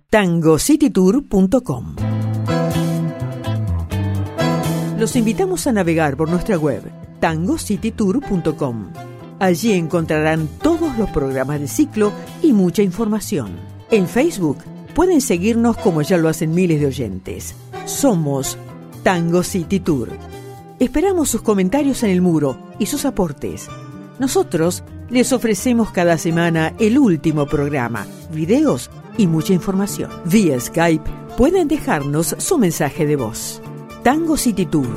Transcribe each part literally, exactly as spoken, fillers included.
tango city tour punto com. Los invitamos a navegar por nuestra web tango city tour punto com. Allí encontrarán todos los programas de ciclo y mucha información. En Facebook pueden seguirnos como ya lo hacen miles de oyentes. Somos Tango City Tour. Esperamos sus comentarios en el muro y sus aportes. Nosotros les ofrecemos cada semana el último programa, videos y mucha información. Vía Skype pueden dejarnos su mensaje de voz. Tango City Tour.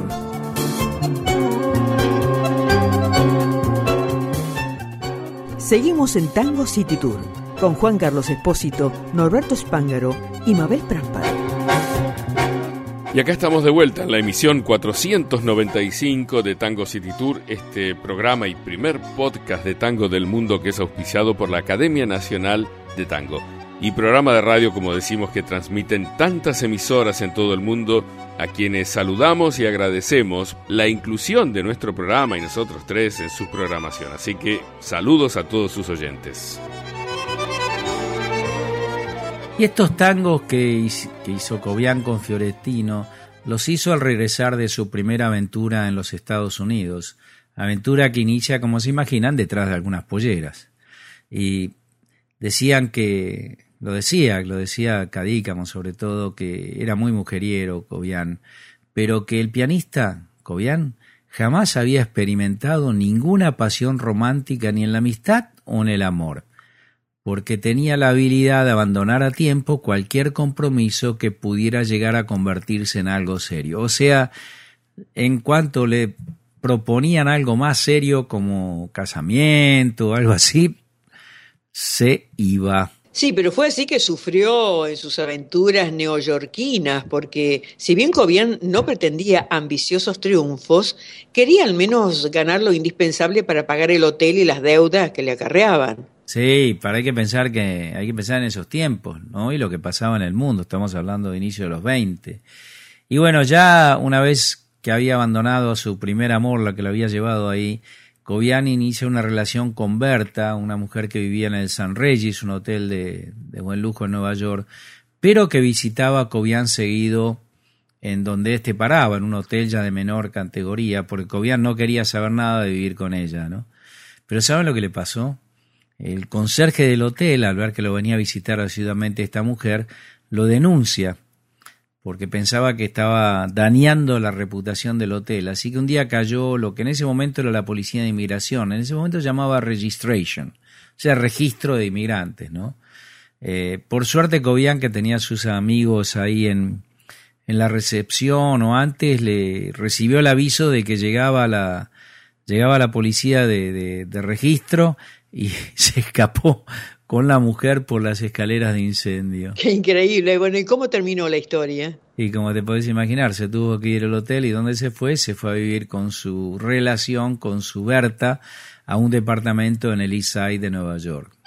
Seguimos en Tango City Tour con Juan Carlos Espósito, Norberto Spángaro y Mabel Prámparo. Y acá estamos de vuelta en la emisión cuatrocientos noventa y cinco de Tango City Tour, este programa y primer podcast de tango del mundo que es auspiciado por la Academia Nacional de Tango. Y programa de radio, como decimos, que transmiten tantas emisoras en todo el mundo, a quienes saludamos y agradecemos la inclusión de nuestro programa y nosotros tres en su programación. Así que saludos a todos sus oyentes. Y estos tangos que hizo Cobian con Fiorentino los hizo al regresar de su primera aventura en los Estados Unidos, aventura que inicia, como se imaginan, detrás de algunas polleras. Y decían que, lo decía, lo decía Cadícamo sobre todo, que era muy mujeriero Cobian, pero que el pianista Cobian jamás había experimentado ninguna pasión romántica ni en la amistad o en el amor, porque tenía la habilidad de abandonar a tiempo cualquier compromiso que pudiera llegar a convertirse en algo serio. O sea, en cuanto le proponían algo más serio como casamiento o algo así, se iba. Sí, pero fue así que sufrió en sus aventuras neoyorquinas, porque si bien Cobian no pretendía ambiciosos triunfos, quería al menos ganar lo indispensable para pagar el hotel y las deudas que le acarreaban. Sí, pero hay que pensar que hay que pensar en esos tiempos, ¿no? Y lo que pasaba en el mundo. Estamos hablando de inicio de los veinte. Y bueno, ya una vez que había abandonado a su primer amor, la que lo había llevado ahí, Cobian inicia una relación con Berta, una mujer que vivía en el San Regis, un hotel de, de buen lujo en Nueva York, pero que visitaba a Cobian seguido en donde éste paraba, en un hotel ya de menor categoría, porque Cobian no quería saber nada de vivir con ella, ¿no? Pero ¿saben lo que le pasó? El conserje del hotel, al ver que lo venía a visitar asiduamente esta mujer, lo denuncia porque pensaba que estaba dañando la reputación del hotel. Así que un día cayó lo que en ese momento era la policía de inmigración. En ese momento se llamaba registration, o sea, registro de inmigrantes, ¿no? Eh, por suerte Cobian, que tenía sus amigos ahí en, en la recepción o antes, le recibió el aviso de que llegaba la, llegaba la policía de, de, de registro y se escapó con la mujer por las escaleras de incendio. ¡Qué increíble! Bueno, ¿y cómo terminó la historia? Y como te podés imaginar, se tuvo que ir al hotel. ¿Y dónde se fue? Se fue a vivir con su relación, con su Berta, a un departamento en el East Side de Nueva York.